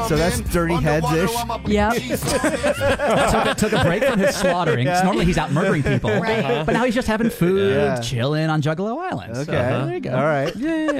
So that's 30 heads-ish. Yep. took a break from his slaughtering. Yeah. Normally he's out murdering people. Right. But now he's just having food, Yeah. chilling on Juggalo Island. Okay. So there you go. All right.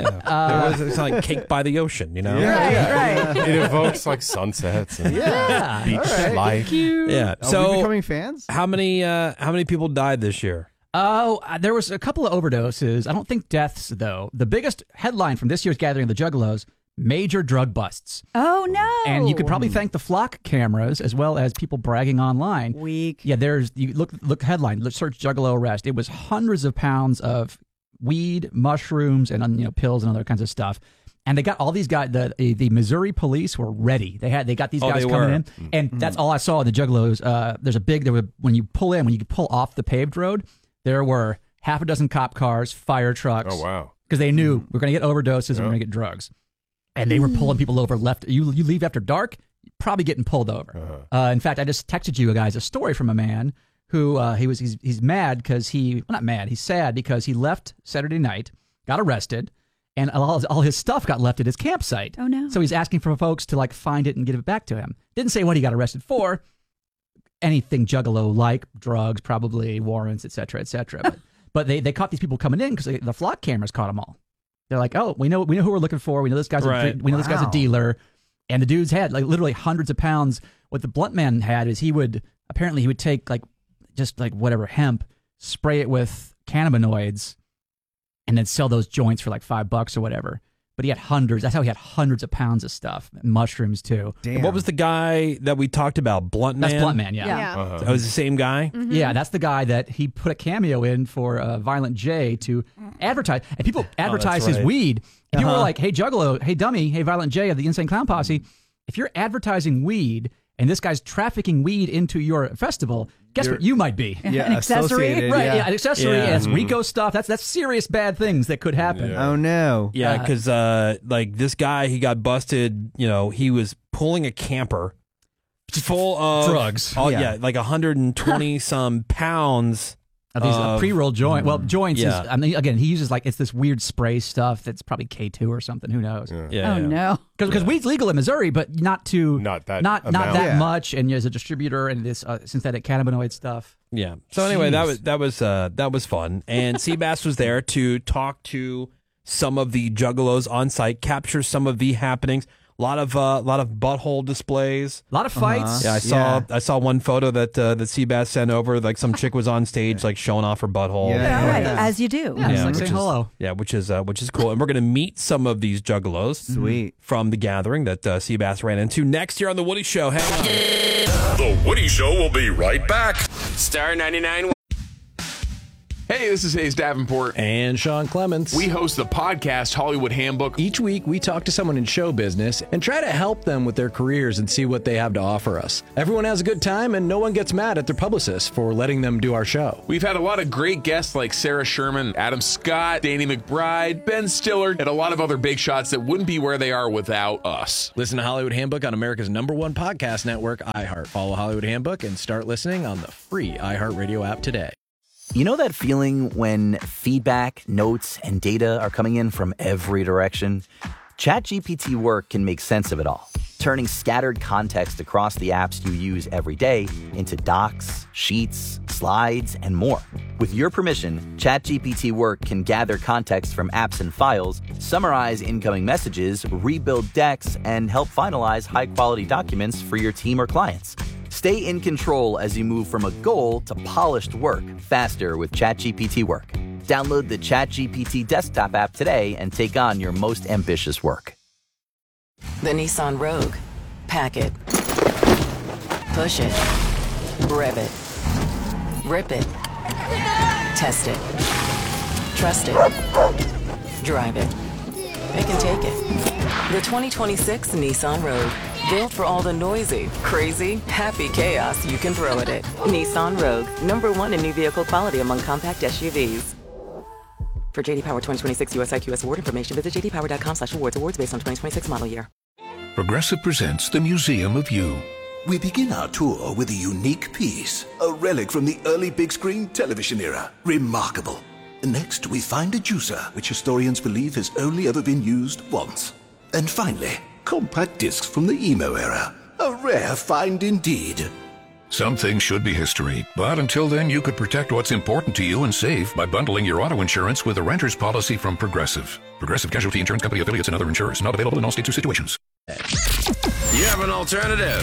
Yeah. It's like Cake by the Ocean, you know? Right. It evokes like sunsets and Yeah. beach All right. life. Yeah. Are we So becoming fans? how many people died this year? Oh, there was a couple of overdoses. I don't think deaths, though. The biggest headline from this year's Gathering of the Juggalos, major drug busts. Oh, no. And you could probably thank the flock cameras as well as people bragging online. Weak. Yeah, you look headline, let's search Juggalo arrest. It was hundreds of pounds of weed, mushrooms, and pills and other kinds of stuff. And they got all these guys. The Missouri police were ready. They got these guys coming in, and that's all I saw in the Juggalos. When you pull off the paved road, there were half a dozen cop cars, fire trucks. Oh, wow. Because they knew we're going to get overdoses and we're going to get drugs, and they were pulling people over. You leave after dark, you're probably getting pulled over. In fact, I just texted you guys a story from a man who he's mad because he's sad because he left Saturday night, got arrested. And all his stuff got left at his campsite. Oh, no. So he's asking for folks to find it and give it back to him. Didn't say what he got arrested for. Anything Juggalo like, drugs, probably warrants, et cetera, et cetera. But they caught these people coming in because the flock cameras caught them all. They're like, oh, we know who we're looking for. We know this guy's this guy's a dealer. And the dude's had literally hundreds of pounds. What the blunt man had is he would take whatever hemp, spray it with cannabinoids, and then sell those joints for $5 or whatever. But he had hundreds. That's how he had hundreds of pounds of stuff. And mushrooms, too. Damn. And what was the guy that we talked about? Blunt Man? That's Blunt Man, yeah. Yeah. That was the same guy? Yeah, that's the guy that he put a cameo in for Violent J to advertise. And people advertise his right. weed. And people were like, hey, Juggalo, hey, Dummy, hey, Violent J of the Insane Clown Posse, if you're advertising weed and this guy's trafficking weed into your festival, guess what you might be? Yeah, An accessory? associated, Right, yeah. an accessory, Yeah. and it's RICO stuff. That's serious bad things that could happen. Yeah. Oh, no. Yeah, because this guy, he got busted. He was pulling a camper full of Drugs. Oh Yeah. 120 some pounds Of these pre-roll joint. Well, joints Yeah. is, again, he uses it's this weird spray stuff that's probably K2 or something. Who knows? Yeah. Oh, no. Because weed's legal in Missouri, but not Not that not amount. that Yeah. much. And as a distributor and this synthetic cannabinoid stuff. Yeah. So anyway, Jeez. that was fun, and Seabass was there to talk to some of the Juggalos on site, capture some of the happenings. A lot of butthole displays. A lot of fights. Yeah, I saw one photo that Seabass sent over. Some chick was on stage showing off her butthole. Yeah. Right, as you do. Yeah, it's like which saying is- hello. Yeah, which is cool. And we're gonna meet some of these Juggalos. Sweet. From the gathering that Seabass ran into next year on the Woody Show. Hang on. The Woody Show will be right back. Star 99. Hey, this is Hayes Davenport. And Sean Clements. We host the podcast Hollywood Handbook. Each week, we talk to someone in show business and try to help them with their careers and see what they have to offer us. Everyone has a good time, and no one gets mad at their publicist for letting them do our show. We've had a lot of great guests like Sarah Sherman, Adam Scott, Danny McBride, Ben Stiller, and a lot of other big shots that wouldn't be where they are without us. Listen to Hollywood Handbook on America's #1 podcast network, iHeart. Follow Hollywood Handbook and start listening on the free iHeartRadio app today. You know that feeling when feedback, notes, and data are coming in from every direction? ChatGPT Work can make sense of it all, turning scattered context across the apps you use every day into docs, sheets, slides, and more. With your permission, ChatGPT Work can gather context from apps and files, summarize incoming messages, rebuild decks, and help finalize high-quality documents for your team or clients. Stay in control as you move from a goal to polished work faster with ChatGPT Work. Download the ChatGPT desktop app today and take on your most ambitious work. The Nissan Rogue. Pack it. Push it. Rev it. Rip it. Test it. Trust it. Drive it. It can take it. The 2026 Nissan Rogue. Built for all the noisy, crazy, happy chaos you can throw at it. Nissan Rogue. #1 in new vehicle quality among compact SUVs. For JD Power 2026 US IQS award information, visit jdpower.com/awards. Awards based on 2026 model year. Progressive presents the Museum of You. We begin our tour with a unique piece, a relic from the early big screen television era. Remarkable. Next, we find a juicer, which historians believe has only ever been used once. And finally, compact discs from the emo era. A rare find indeed. Some things should be history, but until then, you could protect what's important to you and save by bundling your auto insurance with a renter's policy from Progressive. Progressive Casualty Insurance Company affiliates and other insurers. Not available in all states or situations. You have an alternative.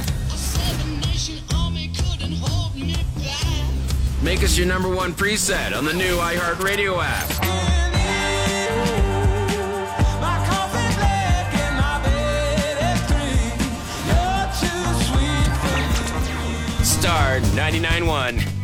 Make us your number one preset on the new iHeartRadio app. Star 99.1.